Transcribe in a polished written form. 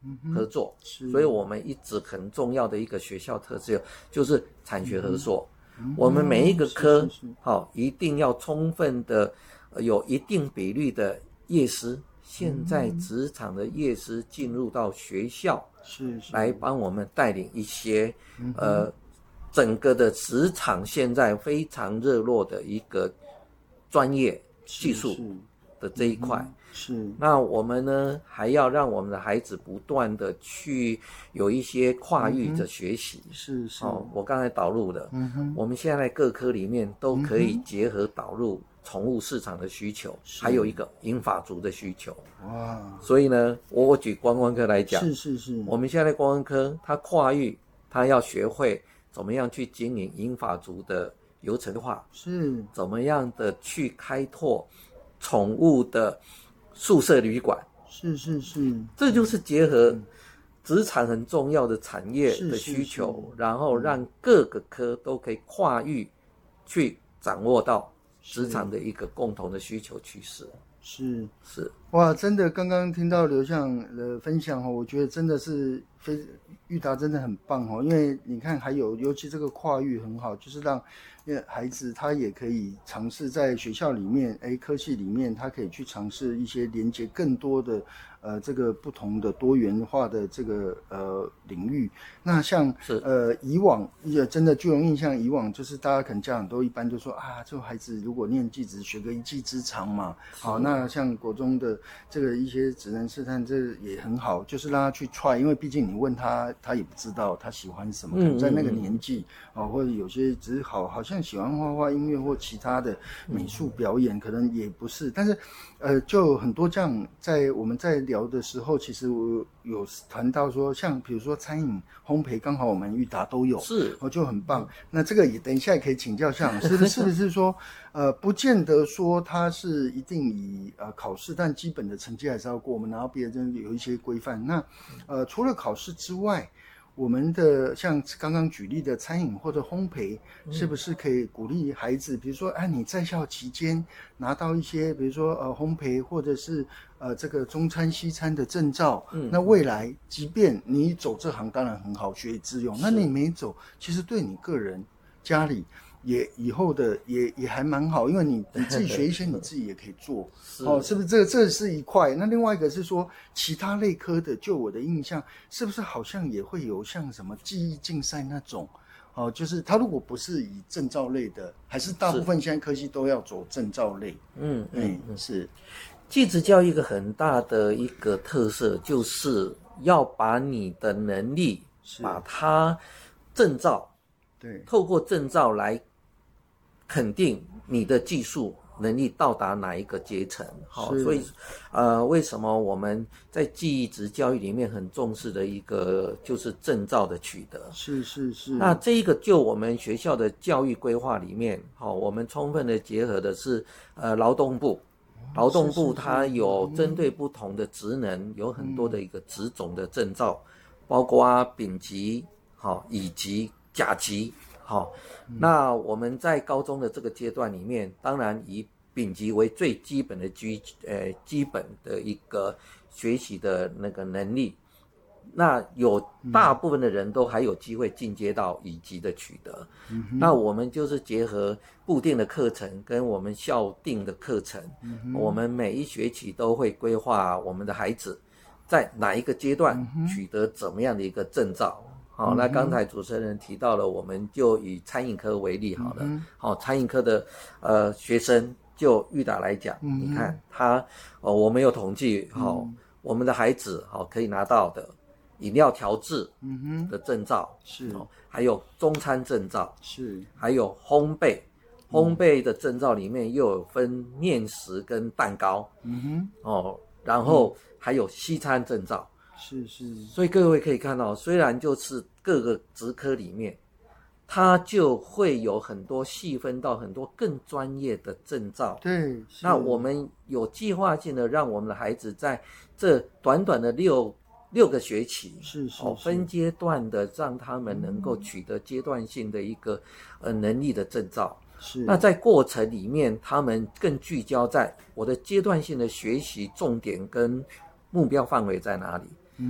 合作，所以我们一直很重要的一个学校特质就是产学合作。我们每一个科一定要充分的有一定比率的业师，现在职场的业师进入到学校，来帮我们带领一些整个的职场现在非常热络的一个专业技术的这一块。那我们呢还要让我们的孩子不断的去有一些跨域的学习。我刚才导入的，我们现在各科里面都可以结合导入宠物市场的需求，还有一个银发族的需求。所以呢，我举观光科来讲，我们现在观光科它跨域，它要学会怎么样去经营银发族的流程化，怎么样的去开拓宠物的宿舍旅馆，这就是结合职场很重要的产业的需求，然后让各个科都可以跨域去掌握到职场的一个共同的需求趋势。 哇，真的，刚刚听到刘向的分享我觉得真的是育达真的很棒因为你看还有尤其这个跨域很好，就是让孩子他也可以尝试在学校里面科系里面他可以去尝试一些连接更多的这个不同的多元化的这个领域。那像以往也真的就有印象，以往就是大家可能家长都一般就说这个孩子如果念技职学个一技之长嘛，好，那像国中的这个一些职能试探这也很好，就是让他去 try， 因为毕竟你问他也不知道他喜欢什么，可能在那个年纪或者有些只是好像喜欢画画音乐或其他的美术表演可能也不是，但是就很多这样我们在聊的时候，其实我有谈到说像比如说餐饮烘焙刚好我们育达都有，就很棒。那这个也等一下也可以请教向老师是不是说不见得说他是一定以考试，但基本的成绩还是要过，我们拿到毕业证有一些规范。那除了考试之外，我们的像刚刚举例的餐饮或者烘焙，是不是可以鼓励孩子，比如说你在校期间拿到一些比如说烘焙或者是这个中餐西餐的证照，那未来即便你走这行当然很好，学以致用，那你没走其实对你个人家里也以后的也还蛮好，因为你自己学一些你自己也可以做是不是这是一块。那另外一个是说其他类科的，就我的印象是不是好像也会有像什么技艺竞赛那种就是他如果不是以证照类的，还是大部分现在科系都要走证照类。是技职教育一个很大的一个特色，就是要把你的能力把它证照，透过证照来肯定你的技术能力到达哪一个阶层。所以为什么我们在技职教育里面很重视的一个就是证照的取得。那这一个就我们学校的教育规划里面我们充分的结合的是劳动部它有针对不同的职能有很多的一个职种的证照，包括丙级乙级甲级。那我们在高中的这个阶段里面，当然以丙级为最基本的基本的一个学习的那个能力，那有大部分的人都还有机会进阶到乙级的取得。那我们就是结合固定的课程跟我们校定的课程，我们每一学期都会规划我们的孩子在哪一个阶段取得怎么样的一个证照。那刚才主持人提到了，我们就以餐饮科为例好了。餐饮科的学生就育达来讲，你看他我们有统计我们的孩子可以拿到的饮料调制的证照还有中餐证照还有烘焙的证照里面又有分面食跟蛋糕然后还有西餐证照所以各位可以看到，虽然就是各个职科里面它就会有很多细分到很多更专业的证照。那我们有计划性的让我们的孩子在这短短的六个学期分阶段的让他们能够取得阶段性的一个能力的证照。那在过程里面他们更聚焦在我的阶段性的学习重点跟目标范围在哪里。